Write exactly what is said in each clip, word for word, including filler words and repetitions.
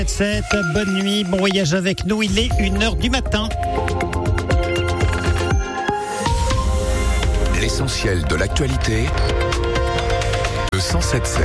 sept, bonne nuit, bon voyage avec nous, il est une heure du matin. L'essentiel de l'actualité, le cent sept sept.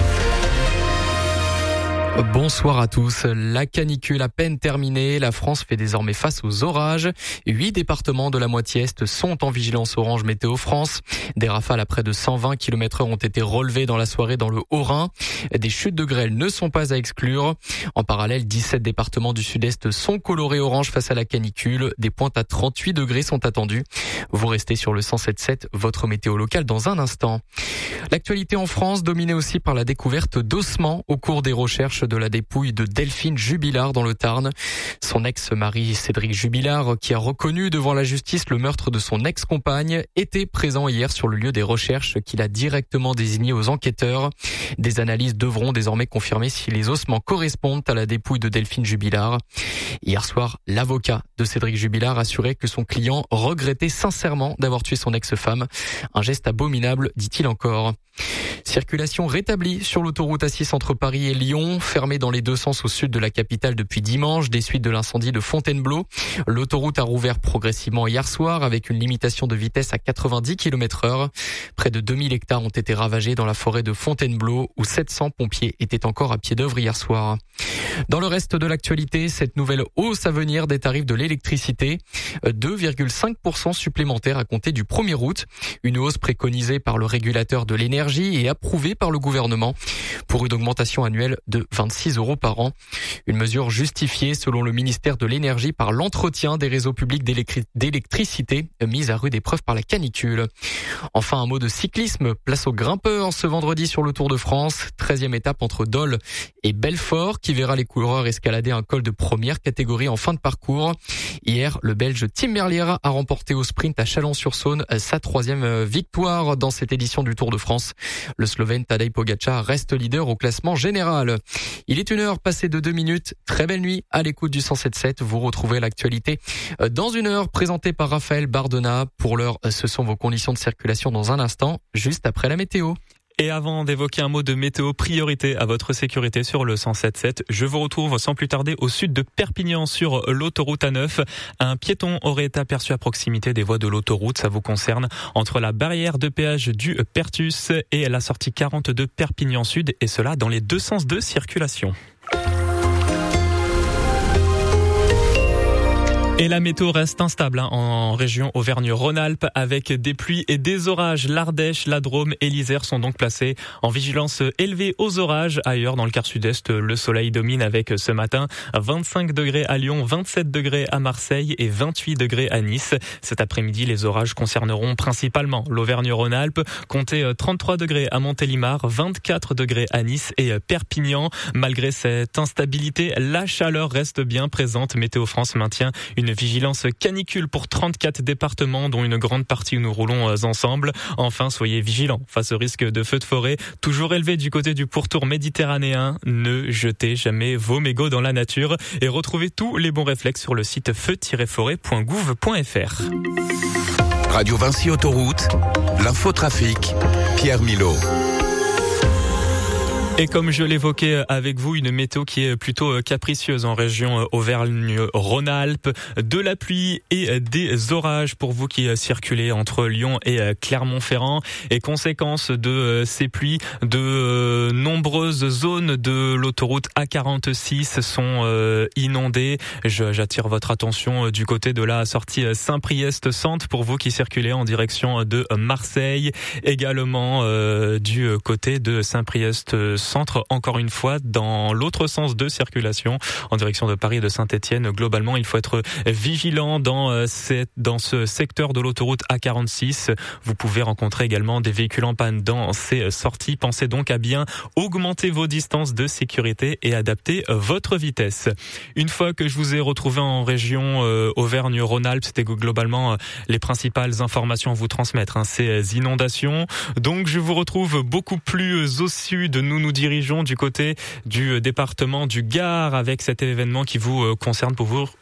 Bonsoir à tous. La canicule à peine terminée, la France fait désormais face aux orages. Huit départements de la moitié est sont en vigilance orange Météo France. Des rafales à près de cent vingt kilomètres heure ont été relevées dans la soirée dans le Haut-Rhin. Des chutes de grêle ne sont pas à exclure. En parallèle, dix-sept départements du sud-est sont colorés orange face à la canicule. Des pointes à trente-huit degrés sont attendues. Vous restez sur le cent sept sept, votre météo locale dans un instant. L'actualité en France dominée aussi par la découverte d'ossements au cours des recherches de la dépouille de Delphine Jubilard dans le Tarn. Son ex-mari Cédric Jubilard, qui a reconnu devant la justice le meurtre de son ex-compagne, était présent hier sur le lieu des recherches qu'il a directement désigné aux enquêteurs. Des analyses devront désormais confirmer si les ossements correspondent à la dépouille de Delphine Jubilard. Hier soir, l'avocat de Cédric Jubilard assurait que son client regrettait sincèrement d'avoir tué son ex-femme. Un geste abominable, dit-il encore. Circulation rétablie sur l'autoroute A six entre Paris et Lyon, fermée dans les deux sens au sud de la capitale depuis dimanche, des suites de l'incendie de Fontainebleau. L'autoroute a rouvert progressivement hier soir avec une limitation de vitesse à quatre-vingt-dix kilomètres heure. Près de deux mille hectares ont été ravagés dans la forêt de Fontainebleau où sept cents pompiers étaient encore à pied d'œuvre hier soir. Dans le reste de l'actualité, cette nouvelle hausse à venir des tarifs de l'électricité, deux virgule cinq pour cent supplémentaires à compter du premier août. Une hausse préconisée par le régulateur de l'énergie et approuvée par le gouvernement pour une augmentation annuelle de vingt-six euros par an. Une mesure justifiée selon le ministère de l'énergie par l'entretien des réseaux publics d'électri- d'électricité mis à rude épreuve par la canicule. Enfin, un mot de cyclisme, place aux grimpeurs ce vendredi sur le Tour de France. treizième étape entre Dole et Belfort qui verra les coureurs escalader un col de première catégorie en fin de parcours. Hier, le Belge Tim Merlier a remporté au sprint à Chalon-sur-Saône sa troisième victoire dans cette édition du Tour de France. Le Slovène Tadej Pogačar reste leader au classement général. Il est une heure passée de deux minutes. Très belle nuit à l'écoute du cent sept sept. Vous retrouvez l'actualité dans une heure présentée par Raphaël Bardona. Pour l'heure, ce sont vos conditions de circulation dans un instant, juste après la météo. Et avant d'évoquer un mot de météo, priorité à votre sécurité sur le cent sept sept, je vous retrouve sans plus tarder au sud de Perpignan sur l'autoroute A neuf. Un piéton aurait été aperçu à proximité des voies de l'autoroute, ça vous concerne, entre la barrière de péage du Pertus et la sortie quarante de Perpignan Sud, et cela dans les deux sens de circulation. Et la météo reste instable hein, en région Auvergne-Rhône-Alpes avec des pluies et des orages. L'Ardèche, la Drôme et l'Isère sont donc placés en vigilance élevée aux orages. Ailleurs, dans le quart sud-est, le soleil domine avec ce matin vingt-cinq degrés à Lyon, vingt-sept degrés à Marseille et vingt-huit degrés à Nice. Cet après-midi, les orages concerneront principalement l'Auvergne-Rhône-Alpes. Comptez trente-trois degrés à Montélimar, vingt-quatre degrés à Nice et Perpignan. Malgré cette instabilité, la chaleur reste bien présente. Météo France maintient une Une vigilance canicule pour trente-quatre départements, dont une grande partie où nous roulons ensemble. Enfin, soyez vigilants face au risque de feux de forêt, toujours élevé du côté du pourtour méditerranéen. Ne jetez jamais vos mégots dans la nature et retrouvez tous les bons réflexes sur le site feu tiret forêt point gouv point f r. Radio Vinci Autoroute, l'infotrafic, Pierre Milot. Et comme je l'évoquais avec vous, une météo qui est plutôt capricieuse en région Auvergne-Rhône-Alpes. De la pluie et des orages pour vous qui circulez entre Lyon et Clermont-Ferrand. Et conséquence de ces pluies, de nombreuses zones de l'autoroute A quarante-six sont inondées. J'attire votre attention du côté de la sortie Saint-Priest-Centre pour vous qui circulez en direction de Marseille. Également du côté de Saint-Priest-Centre. Centre, encore une fois, dans l'autre sens de circulation, en direction de Paris et de Saint-Étienne. Globalement, il faut être vigilant dans, cette, dans ce secteur de l'autoroute A quarante-six. Vous pouvez rencontrer également des véhicules en panne dans ces sorties. Pensez donc à bien augmenter vos distances de sécurité et adapter votre vitesse. Une fois que je vous ai retrouvé en région euh, Auvergne-Rhône-Alpes, c'était globalement euh, les principales informations à vous transmettre, hein, ces inondations. Donc, je vous retrouve beaucoup plus au sud. Nous nous dirigeons du côté du département du Gard avec cet événement qui vous concerne pour vous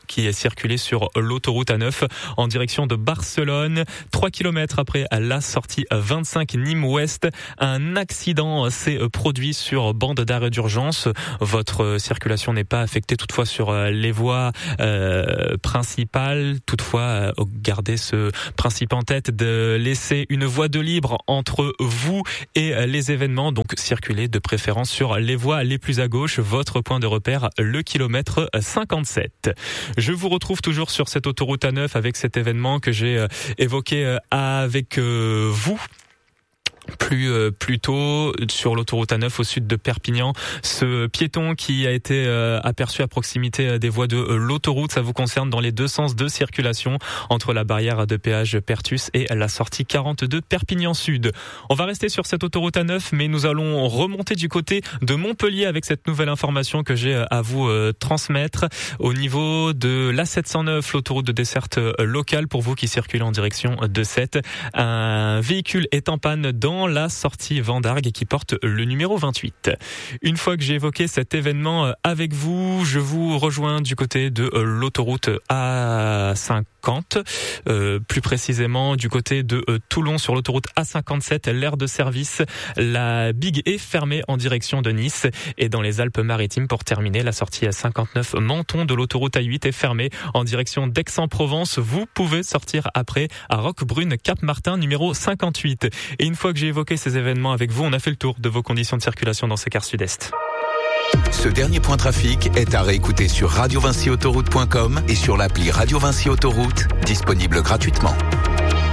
qui circulait sur l'autoroute A neuf en direction de Barcelone. trois kilomètres après la sortie vingt-cinq Nîmes-Ouest, un accident s'est produit sur bande d'arrêt d'urgence. Votre circulation n'est pas affectée toutefois sur les voies euh, principales. Toutefois, euh, gardez ce principe en tête de laisser une voie de libre entre vous et les événements. Donc circulez de préférence sur les voies les plus à gauche. Votre point de repère, le kilomètre cinquante-sept. Je vous retrouve toujours sur cette autoroute A neuf avec cet événement que j'ai évoqué avec vous. Plus euh, plus tôt sur l'autoroute A neuf au sud de Perpignan, ce piéton qui a été euh, aperçu à proximité des voies de euh, l'autoroute, ça vous concerne dans les deux sens de circulation entre la barrière de péage Pertus et la sortie quarante-deux Perpignan Sud. On va rester sur cette autoroute A neuf, mais nous allons remonter du côté de Montpellier avec cette nouvelle information que j'ai à vous euh, transmettre au niveau de l'A sept cent neuf, l'autoroute de desserte locale pour vous qui circulez en direction de Sète. Un véhicule est en panne dans la sortie Vendargue qui porte le numéro vingt-huit. Une fois que j'ai évoqué cet événement avec vous, je vous rejoins du côté de l'autoroute A cinquante, euh, plus précisément du côté de euh, Toulon sur l'autoroute A cinquante-sept, l'aire de service. La Big est fermée en direction de Nice et dans les Alpes-Maritimes pour terminer, la sortie A cinquante-neuf Menton de l'autoroute A huit est fermée en direction d'Aix-en-Provence. Vous pouvez sortir après à Roquebrune, Cap-Martin numéro cinquante-huit. Et une fois que j'ai évoqué ces événements avec vous, on a fait le tour de vos conditions de circulation dans ces quarts sud-est. Ce dernier point trafic est à réécouter sur radio vinci autoroute point com et sur l'appli Radio Vinci Autoroute, disponible gratuitement.